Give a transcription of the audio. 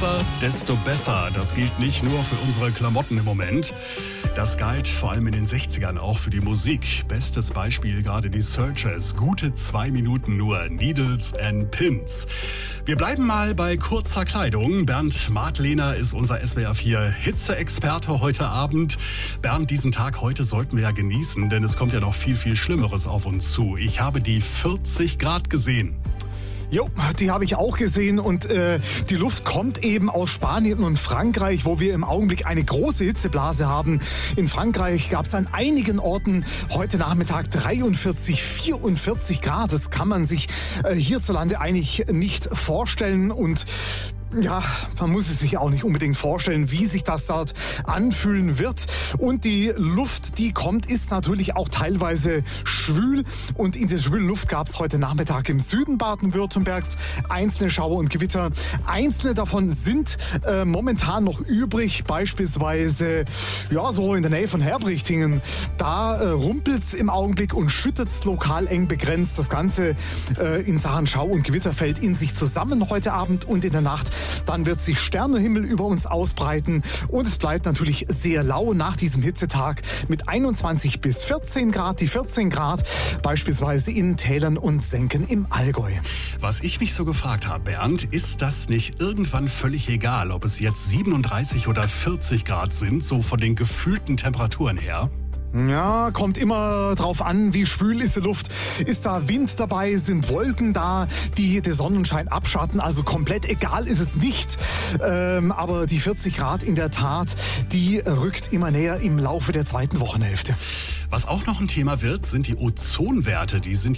heißer, desto besser. Das gilt nicht nur für unsere Klamotten im Moment. Das galt vor allem in den 60ern auch für die Musik. Bestes Beispiel gerade die Searchers. Gute 2 Minuten nur. Needles and Pins. Wir bleiben mal bei kurzer Kleidung. Bernd Martlehner ist unser SWR 4 Hitze-Experte heute Abend. Bernd, diesen Tag heute sollten wir ja genießen, denn es kommt ja noch viel, viel Schlimmeres auf uns zu. Ich habe die 40 Grad gesehen. Jo, die habe ich auch gesehen und die Luft kommt eben aus Spanien und Frankreich, wo wir im Augenblick eine große Hitzeblase haben. In Frankreich gab es an einigen Orten heute Nachmittag 43, 44 Grad. Das kann man sich hierzulande eigentlich nicht vorstellen und ja, man muss es sich auch nicht unbedingt vorstellen, wie sich das dort anfühlen wird. Und die Luft, die kommt, ist natürlich auch teilweise schwül. Und in der schwülen Luft gab es heute Nachmittag im Süden Baden-Württembergs einzelne Schauer und Gewitter. Einzelne davon sind momentan noch übrig, beispielsweise ja so in der Nähe von Herbrichtingen. Da rumpelt's im Augenblick und schüttet's lokal eng begrenzt. Das Ganze in Sachen Schau und Gewitter fällt in sich zusammen heute Abend und in der Nacht. Dann wird sich Sternenhimmel über uns ausbreiten und es bleibt natürlich sehr lau nach diesem Hitzetag mit 21 bis 14 Grad. Die 14 Grad beispielsweise in Tälern und Senken im Allgäu. Was ich mich so gefragt habe, Bernd, ist das nicht irgendwann völlig egal, ob es jetzt 37 oder 40 Grad sind, so von den gefühlten Temperaturen her? Ja, kommt immer drauf an, wie schwül ist die Luft. Ist da Wind dabei, sind Wolken da, die den Sonnenschein abschatten. Also komplett egal ist es nicht. Aber die 40 Grad in der Tat, die rückt immer näher im Laufe der zweiten Wochenhälfte. Was auch noch ein Thema wird, sind die Ozonwerte. Die sind